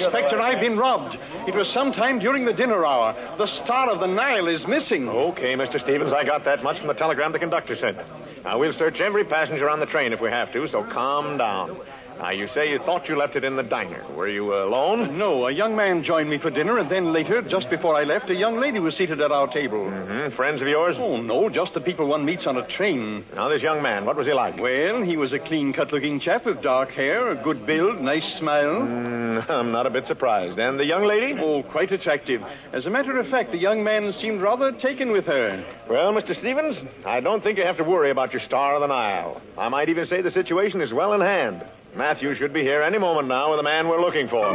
Inspector, I've been robbed. It was sometime during the dinner hour. The Star of the Nile is missing. Okay, Mr. Stevens, I got that much from the telegram the conductor sent. Now, we'll search every passenger on the train if we have to, so calm down. Now, you say you thought you left it in the diner. Were you alone? No, a young man joined me for dinner, and then later, just before I left, a young lady was seated at our table. Mm-hmm. Friends of yours? Oh, no, just the people one meets on a train. Now, this young man, what was he like? Well, he was a clean-cut-looking chap with dark hair, a good build, nice smile. I'm not a bit surprised. And the young lady? Oh, quite attractive. As a matter of fact, the young man seemed rather taken with her. Well, Mr. Stevens, I don't think you have to worry about your Star of the Nile. I might even say the situation is well in hand. Matthew should be here any moment now with the man we're looking for.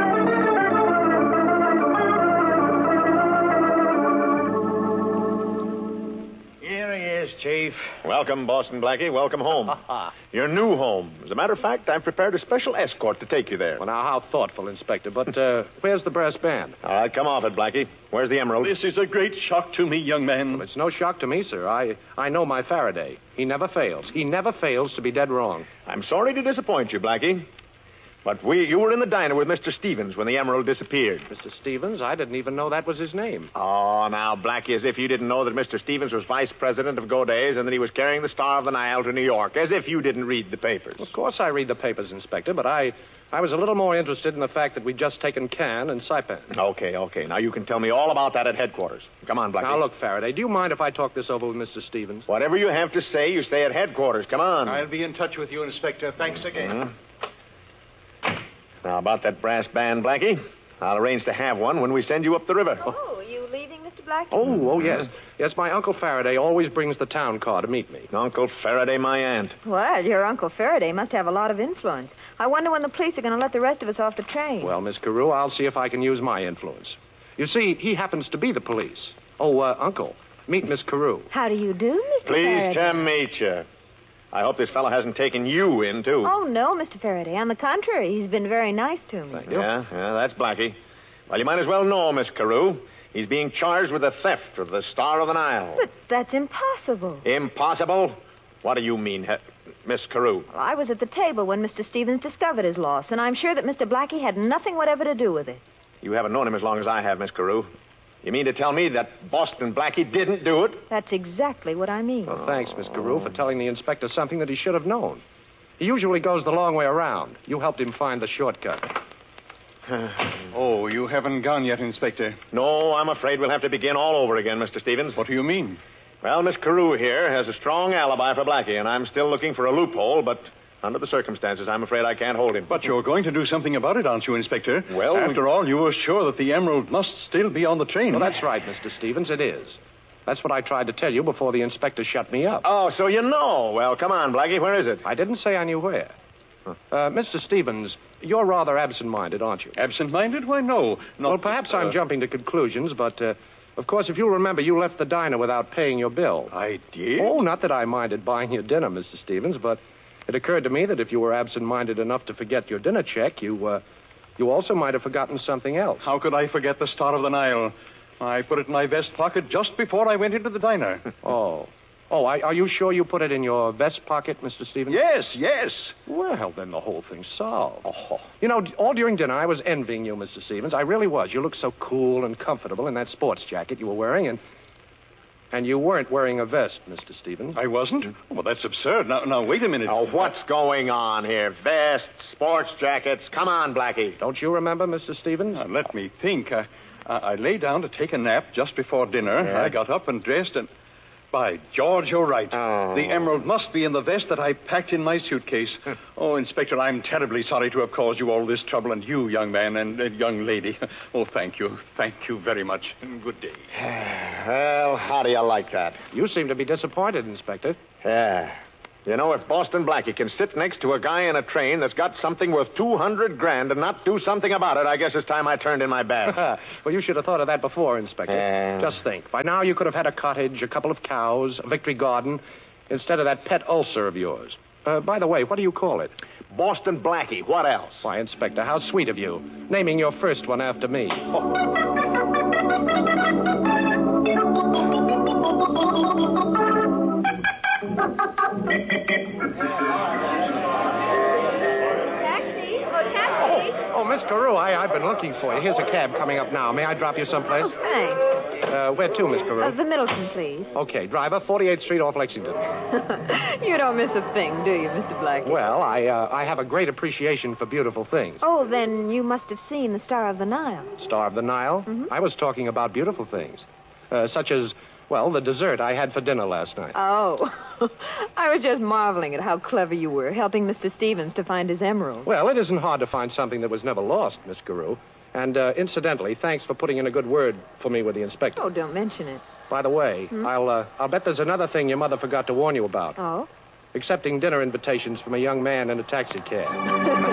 Here he is, Chief. Welcome, Boston Blackie. Welcome home. Your new home. As a matter of fact, I've prepared a special escort to take you there. Well, now, how thoughtful, Inspector. But where's the brass band? All right, come off it, Blackie. Where's the emerald? This is a great shock to me, young man. Well, it's no shock to me, sir. I know my Faraday. He never fails. He never fails to be dead wrong. I'm sorry to disappoint you, Blackie. But you were in the diner with Mr. Stevens when the emerald disappeared. Mr. Stevens? I didn't even know that was his name. Oh, now, Blackie, as if you didn't know that Mr. Stevens was vice president of Goday's and that he was carrying the Star of the Nile to New York. As if you didn't read the papers. Of course I read the papers, Inspector, but I was a little more interested in the fact that we'd just taken Cannes and Saipan. Okay. Now, you can tell me all about that at headquarters. Come on, Blackie. Now, look, Faraday, do you mind if I talk this over with Mr. Stevens? Whatever you have to say, you say at headquarters. Come on. I'll be in touch with you, Inspector. Thanks again. Mm-hmm. Now, about that brass band, Blackie, I'll arrange to have one when we send you up the river. Oh, are you leaving, Mr. Blackie? Oh, yes. Yes, my Uncle Faraday always brings the town car to meet me. Uncle Faraday, my aunt. Well, your Uncle Faraday must have a lot of influence. I wonder when the police are going to let the rest of us off the train. Well, Miss Carew, I'll see if I can use my influence. You see, he happens to be the police. Oh, Uncle, meet Miss Carew. How do you do, Mr. Faraday? Pleased to meet you. I hope this fellow hasn't taken you in, too. Oh, no, Mr. Faraday. On the contrary, he's been very nice to me. Thank you. Yeah, that's Blackie. Well, you might as well know, Miss Carew. He's being charged with the theft of the Star of the Nile. But that's impossible. Impossible? What do you mean, Miss Carew? Well, I was at the table when Mr. Stevens discovered his loss, and I'm sure that Mr. Blackie had nothing whatever to do with it. You haven't known him as long as I have, Miss Carew. You mean to tell me that Boston Blackie didn't do it? That's exactly what I mean. Well, thanks, Miss Carew, for telling the inspector something that he should have known. He usually goes the long way around. You helped him find the shortcut. Oh, you haven't gone yet, Inspector. No, I'm afraid we'll have to begin all over again, Mr. Stevens. What do you mean? Well, Miss Carew here has a strong alibi for Blackie, and I'm still looking for a loophole, but under the circumstances, I'm afraid I can't hold him. But you're going to do something about it, aren't you, Inspector? Well, after all, you were sure that the emerald must still be on the train. Well, that's right, Mr. Stevens, it is. That's what I tried to tell you before the inspector shut me up. Oh, so you know. Well, come on, Blackie, where is it? I didn't say I knew where. Mr. Stevens, you're rather absent-minded, aren't you? Absent-minded? Why, no. Well, perhaps I'm jumping to conclusions, but, of course, if you'll remember, you left the diner without paying your bill. I did? Oh, not that I minded buying your dinner, Mr. Stevens, but it occurred to me that if you were absent-minded enough to forget your dinner check, you also might have forgotten something else. How could I forget the Star of the Nile? I put it in my vest pocket just before I went into the diner. Are you sure you put it in your vest pocket, Mr. Stevens? Yes. Well, then the whole thing's solved. Oh. You know, all during dinner, I was envying you, Mr. Stevens. I really was. You looked so cool and comfortable in that sports jacket you were wearing, and you weren't wearing a vest, Mr. Stevens. I wasn't? Well, that's absurd. Now, wait a minute. Oh, what's going on here? Vests, sports jackets. Come on, Blackie. Don't you remember, Mr. Stevens? Now, let me think. I lay down to take a nap just before dinner. Yeah. I got up and dressed and... By George, you're right. Oh. The emerald must be in the vest that I packed in my suitcase. Oh, Inspector, I'm terribly sorry to have caused you all this trouble, and you, young man, and young lady. Oh, thank you. Thank you very much. And good day. Well, how do you like that? You seem to be disappointed, Inspector. Yeah. You know, if Boston Blackie can sit next to a guy in a train that's got something worth $200,000 and not do something about it, I guess it's time I turned in my badge. Well, you should have thought of that before, Inspector. Just think. By now you could have had a cottage, a couple of cows, a victory garden, instead of that pet ulcer of yours. By the way, what do you call it? Boston Blackie. What else? Why, Inspector, how sweet of you. Naming your first one after me. Taxi. Oh, Miss Carew, Carew, I've been looking for you. Here's a cab coming up now. May I drop you someplace? Oh, thanks. Where to, Miss Carew? The Middleton, please. Okay, driver, 48th Street off Lexington. You don't miss a thing, do you, Mr. Blackie? Well, I have a great appreciation for beautiful things. Oh, then you must have seen the Star of the Nile. Star of the Nile? Mm-hmm. I was talking about beautiful things. Such as, well, the dessert I had for dinner last night. Oh. I was just marveling at how clever you were, helping Mr. Stevens to find his emerald. Well, it isn't hard to find something that was never lost, Miss Carew. And, incidentally, thanks for putting in a good word for me with the inspector. Oh, don't mention it. By the way, I'll bet there's another thing your mother forgot to warn you about. Oh? Accepting dinner invitations from a young man in a taxi cab.